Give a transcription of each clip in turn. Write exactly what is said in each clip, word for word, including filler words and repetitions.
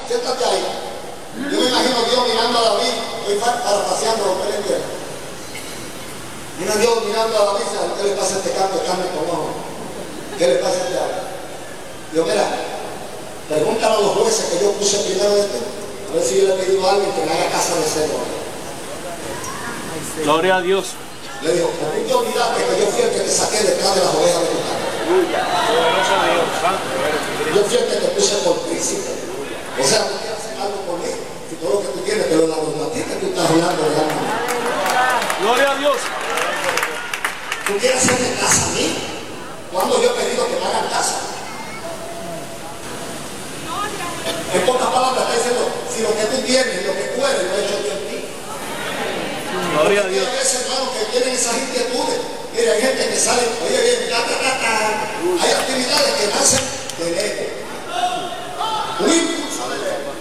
siéntate ahí. Yo me imagino a Dios mirando a David, estoy parafraseando lo que él entiende. Mira a Dios mirando a David, ¿qué le pasa a este canto de carne con ojo? ¿Qué le pasa a este árbol? Dios, mira, pregúntale a los jueces que yo puse primero de este, a ver si yo le he pedido a alguien que me haga casa de cero. Gloria a Dios. Le dijo, ¿por qué te olvidaste que yo fui el que te saqué detrás de las ovejas de tu casa? Yo fui el que te puse por príncipe. O sea, tú quieres hacer algo por mí. Si todo lo que tú tienes te lo damos a ti, que tú estás hablando de algo. Gloria a Dios. ¿Tú quieres hacerme casa a mí? ¿Cuándo yo he pedido que me hagan casa? En pocas palabras está diciendo, si lo que tú tienes, lo que tú eres, lo he hecho yo en ti. Gloria a Dios. Hay veces, hermano, que tienen esas inquietudes. Mire, hay gente que sale, oye bien, ta, ta, ta, ta. Hay actividades que nacen del ego. Un impulso del ego.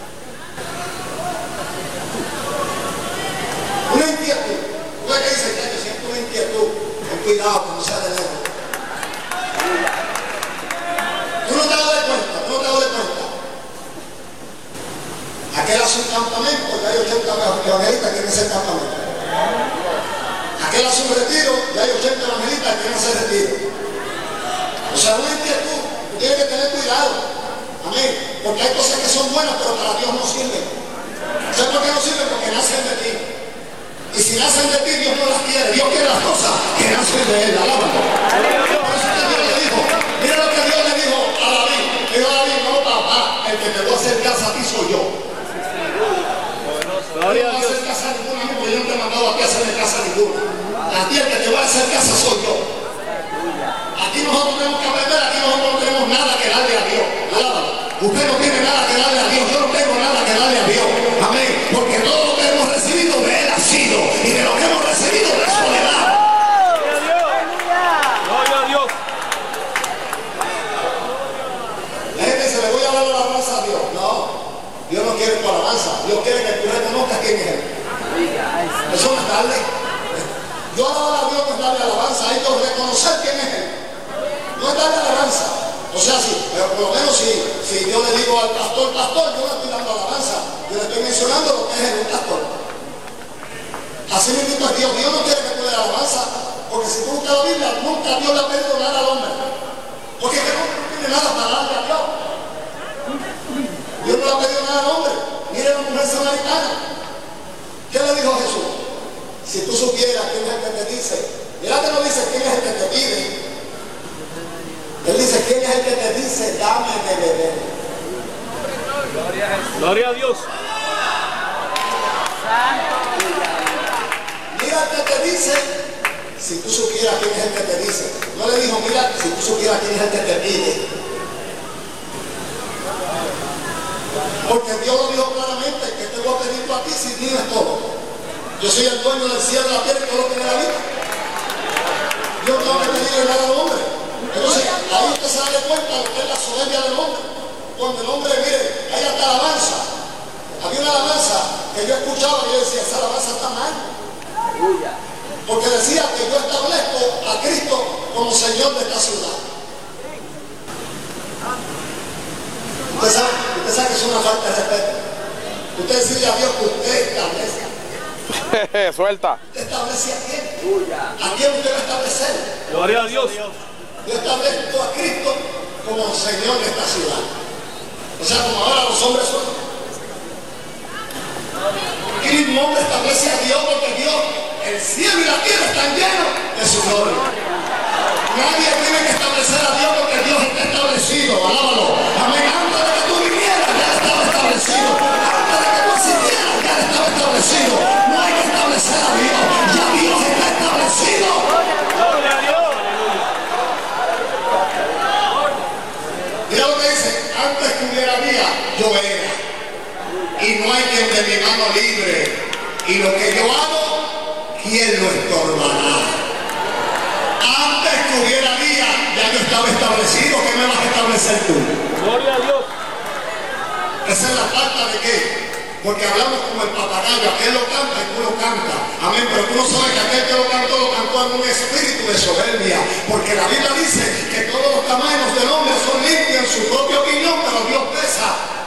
Una inquietud. Tú ves que dice que yo siento una inquietud. Ten cuidado que no sea del ego. Tú no te das cuenta, tú no te das cuenta. Aquel hace un campamento, ya hay ochenta evangelistas que quieren hacer campamento. Aquel hace un retiro, ya hay ochenta evangelistas que quieren hacer retiro. O sea, una inquietud, tú tienes que tener cuidado. Amén. Porque hay cosas que son buenas, pero para Dios no sirven. ¿Sabes por qué no sirven? Porque nacen de ti. Y si nacen de ti, Dios no las quiere. Dios quiere las cosas que nacen de Él. Alábalo. Por eso que Dios le dijo, mira lo que Dios le dijo a David. Le dijo a David, no papá, el que te voy a hacer casa a ti soy yo. Gloria a No Dios. voy a hacer casa a ninguna, porque yo no te he mandado a ti a hacerle casa a ninguna. A ti el que te va a hacer casa soy yo. Aquí nosotros tenemos que aprender, aquí nosotros no tenemos nada que darle a Dios. Alábalo. Usted no tiene nada que darle a Dios, yo no tengo nada que darle a Dios. Amén. Porque todo lo que hemos recibido de Él ha sido, y de lo que hemos recibido de eso le da. Gloria a Dios. La gente dice, le voy a dar la alabanza a Dios. No, Dios no quiere tu alabanza, Dios quiere que tú reconozcas quién es Él. Eso no es darle. Yo alabar a Dios no es darle alabanza, hay que reconocer quién es Él. No es darle alabanza. O sea, si, pero por lo menos si, si yo le digo al pastor, pastor, yo le estoy dando alabanza, yo le estoy mencionando lo que es el pastor. Así mismo es Dios. Dios no quiere que tú le des alabanza, porque si tú buscas la Biblia, nunca Dios le ha pedido nada al hombre. Porque el hombre no tiene nada para darle a Dios. Dios no le ha pedido nada al hombre. Mire la mujer samaritana. ¿Qué le dijo a Jesús? Si tú supieras quién es el que te dice, mira que no dice quién es el que te pide. Él dice, ¿quién es el que te dice, dame de beber? Gloria a Dios. Mira el que te dice, si tú supieras quién es el que te dice. No le dijo, mira, si tú supieras quién es el que te pide. Porque Dios lo dijo claramente, que te voy a pedir a ti si tienes todo. Yo soy el dueño del cielo, de la tierra y todo lo que me da vida. Yo no tengo que pedirle nada al hombre. Entonces, ahí usted se da cuenta de lo que es la soberbia del hombre. Cuando el hombre, mire, hay hasta alabanza. Había una alabanza que yo escuchaba y yo decía, esa alabanza está mal. Porque decía que yo establezco a Cristo como Señor de esta ciudad. Usted sabe, usted sabe que es una falta de respeto. Usted decirle a Dios que usted establezca. Suelta. ¿Usted establece a quién? ¿A quién usted va a establecer? Gloria a Dios. Yo establezco a Cristo como Señor de esta ciudad. O sea, como ahora los hombres son. Y un hombre establece a Dios porque Dios, el cielo y la tierra están llenos de su gloria. Nadie tiene que establecer a Dios porque Dios está establecido. Alábalo. Amén. Antes de que tú vinieras ya estaba establecido. Antes de que tú existieras ya estaba establecido. No hay que establecer a Dios. Ya Dios está establecido. Gloria a Dios. Mira lo que dice, antes que hubiera vida, yo era. Y no hay quien de mi mano libre. Y lo que yo hago, ¿quién lo estorbará? Antes que hubiera día, ya yo estaba establecido. ¿Qué me vas a establecer tú? Gloria a Dios. Esa es la falta de qué. Porque hablamos como el papagayo, aquel lo canta y tú lo cantas. Amén, pero tú no sabes que aquel que lo cantó, lo cantó en un espíritu de soberbia. Porque la Biblia dice que todos los tamaños del hombre son limpios en su propia opinión, pero Dios pesa